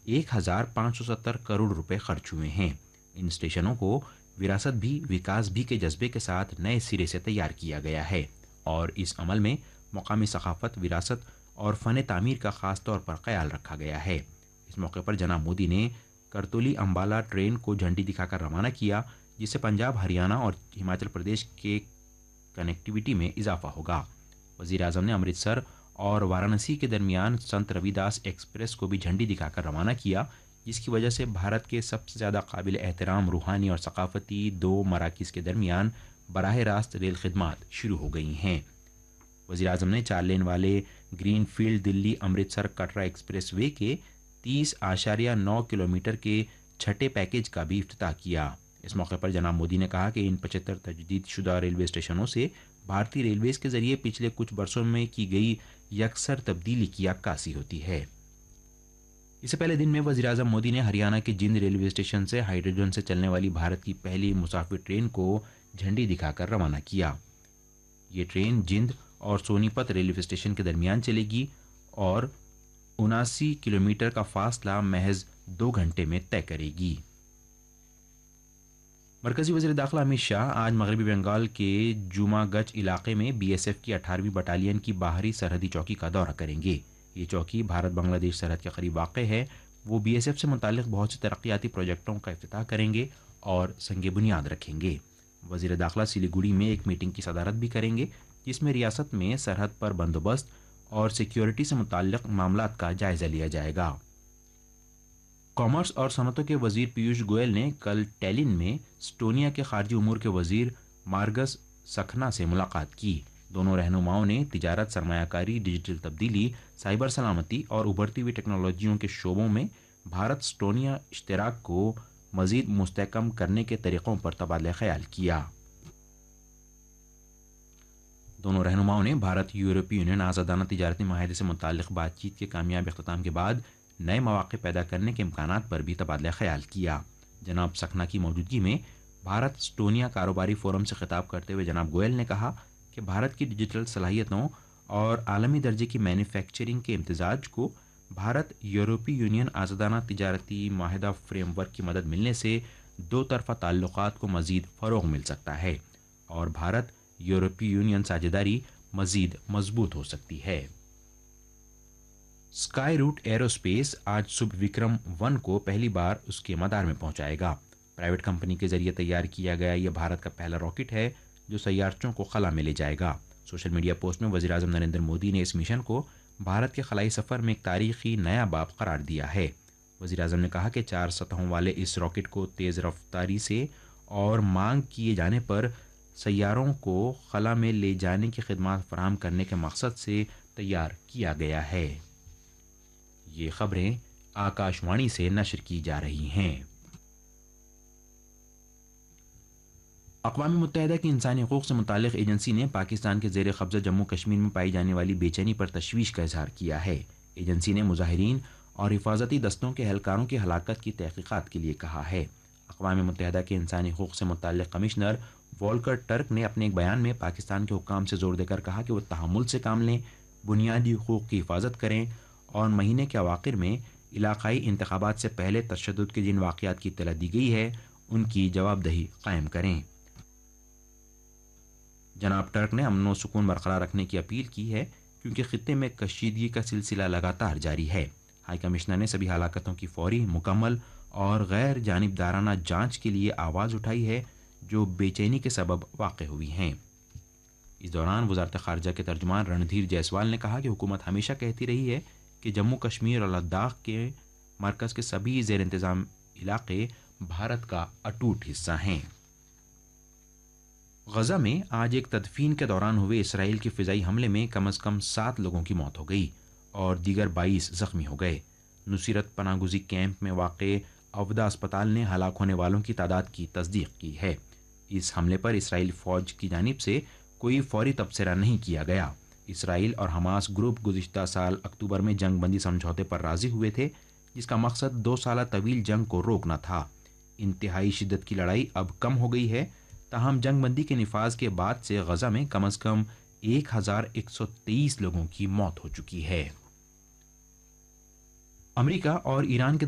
1,570 करोड़ रुपए खर्च हुए हैं। इन स्टेशनों को विरासत भी विकास भी के जज्बे के साथ नए सिरे से तैयार किया गया है और इस अमल में मकामी सकाफत, विरासत और फ़न तामीर का ख़ास तौर पर ख्याल रखा गया है। इस मौके पर जनाब मोदी ने करतोली अम्बाला ट्रेन को झंडी दिखाकर रवाना किया, जिससे पंजाब, हरियाणा और हिमाचल प्रदेश के कनेक्टिविटी में इजाफा होगा। वज़ीर आज़म ने अमृतसर और वाराणसी के दरमियान संत रविदास एक्सप्रेस को भी झंडी दिखाकर रवाना किया, जिसकी वजह से भारत के सबसे ज़्यादा काबिल एहतराम रूहानी और सकाफती दो मराकिज़ के दरमियान बराह रास्त रेल खिदमात शुरू हो गई हैं। वज़ीर आज़म ने 4 लेन वाले green field Delhi Amritsar Katra express way के 30.9 किलोमीटर के छठे पैकेज का भी इफ्तिताह किया। इस मौके पर जनाब मोदी ने कहा कि इन 75 तजदीद शुदा रेलवे स्टेशनों से भारतीय रेलवेज के जरिए पिछले कुछ वर्षों में की गई यकसर तब्दीली की अक्कासी होती है। इससे पहले दिन में वज़ीर आज़म मोदी ने हरियाणा के जिंद रेलवे स्टेशन से हाइड्रोजन से चलने वाली भारत की पहली मुसाफिर ट्रेन को झंडी दिखाकर रवाना किया। ये ट्रेन जिंद और सोनीपत रेलवे स्टेशन के दरमियान चलेगी और 79 किलोमीटर का फासला महज 2 घंटे में तय करेगी। मरकजी वज़ीर दाखिला अमित शाह आज मगरबी बंगाल के जुमागंज इलाके में बीएसएफ की 18वीं बटालियन की बाहरी सरहदी चौकी का दौरा करेंगे। ये चौकी भारत बांग्लादेश सरहद के करीब वाक़ है। वो बीएसएफ से मुताल्लिक़ बहुत से तरक्याती प्रोजेक्टों का इफ्तिताह करेंगे और संग बुनियाद रखेंगे। वज़ीर दाखिला सिलीगुड़ी में एक मीटिंग की सदारत भी करेंगे, जिसमें रियासत में सरहद पर बंदोबस्त और सिक्योरिटी से मुताल्लिक़ मामलात का जायज़ा लिया जाएगा। कॉमर्स और सनतों के वज़ीर पीयूष गोयल ने कल टैलिन में एस्टोनिया के खारजी उमूर के वज़ीर मार्गस सखना से मुलाकात की। दोनों रहनुमाओं ने तिजारत, सरमायाकारी, डिजिटल तब्दीली, साइबर सलामती और उभरती हुई टेक्नोलॉजियों के शोबों में भारत एस्टोनिया इश्तराक को मज़ीद मुस्तहकम करने के तरीक़ों पर तबादला ख्याल किया। दोनों रहनुमाओं ने भारत यूरोपीय यूनियन आज़ादाना तिजारती माहिदे से मुताल्लिक़ बातचीत के कामयाब इख्तिताम के बाद नए मौक़े पैदा करने के इम्कानात पर भी तबादला ख्याल किया। जनाब सखना की मौजूदगी में भारत एस्टोनिया कारोबारी फोरम से खिताब करते हुए जनाब गोयल ने कहा कि भारत की डिजिटल सलाहियतों और आलमी दर्जे की मैन्युफैक्चरिंग के इम्तिजाज को भारत यूरोपीय यूनियन आज़ादाना तिजारती माहिदा फ्रेमवर्क की मदद मिलने से दो तरफ़ा ताल्लुक़ात को मज़ीद फ़रोग़ मिल सकता है और भारत यूरोपीय यूनियन साझेदारी मज़ीद मजबूत हो सकती है। स्काई रूट एरोस्पेस आज सुबह विक्रम 1 को पहली बार उसके मदार में पहुंचाएगा। प्राइवेट कंपनी के जरिए तैयार किया गया यह भारत का पहला रॉकेट है जो सैयारचों को खला में ले जाएगा। सोशल मीडिया पोस्ट में वज़ीर आज़म नरेंद्र मोदी ने इस मिशन को भारत के खलाई सफ़र में एक तारीखी नया बाब करार दिया है। वज़ीर आज़म ने कहा कि 4 सतहों वाले इस रॉकेट को तेज़ रफ्तारी से और मांग किए जाने पर सैयारों को खला में ले जाने की खिदमत फराहम करने के मकसद से तैयार किया गया है। ये खबरें आकाशवाणी से नशर की जा रही हैं। अक़वाम मुत्तहिदा की इंसानी हकूक़ से मुताल्लिक़ एजेंसी ने पाकिस्तान के ज़ेर कब्ज़ा जम्मू कश्मीर में पाई जाने वाली बेचैनी पर तशवीश का इजहार किया है। एजेंसी ने मुजाहिरीन और हिफाजती दस्तों के एहलकारों की हलाकत की तहक़ीक़ात के लिए कहा है। अक़वाम मुत्तहिदा के इंसानी हकूक़ से मुताल्लिक़ कमिश्नर वॉल्कर टर्क ने अपने एक बयान में पाकिस्तान के हुक्काम से ज़ोर देकर कहा कि वह तहम्मुल से काम लें, बुनियादी हकूक़ की हिफाजत करें और महीने के अवाखिर में इलाक़ाई इंतख़ाबात से पहले तशद्दुद के जिन वाक़यात की इत्तला दी गई है उनकी जवाबदही कायम करें। जनाब टर्क ने अमन व सुकून बरकरार रखने की अपील की है क्योंकि ख़ित्ते में कशीदगी का सिलसिला लगातार जारी है। हाई कमिश्नर ने सभी हलाकतों की फौरी, मुकम्मल और गैर जानिबदाराना जाँच के लिए आवाज़ उठाई है जो बेचैनी के सबब वाक़ हुई हैं। इस दौरान वज़ारत ख़ारजा के तर्जुमान रणधीर जायसवाल ने कहा कि हुकूमत हमेशा कहती रही है कि जम्मू कश्मीर और लद्दाख के मरकज़ के सभी ज़ेर इंतज़ाम इलाक़े भारत का अटूट हिस्सा हैं। गज़ा में आज एक तदफीन के दौरान हुए इसराइल के फ़िज़ाई हमले में कम से कम 7 लोगों की मौत हो गई और दीगर 22 ज़ख्मी हो गए। नुसीरत पनागुज़ी कैंप में वाक़े अवदा अस्पताल ने हलाक होने वालों की तादाद की तस्दीक की है। इस हमले पर इसराइली फ़ौज की जानिब से कोई फौरी तबसरा नहीं किया गया। इसराइल और हमास ग्रुप गुज़िश्ता साल अक्टूबर में जंग बंदी समझौते पर राज़ी हुए थे जिसका मकसद 2 साल तवील जंग को रोकना था। इंतहाई शिद्दत की लड़ाई अब कम हो गई है, ताहम जंग बंदी के निफाज के बाद से गज़ा में कम से कम 1123 लोगों की मौत हो चुकी है। अमेरिका और ईरान के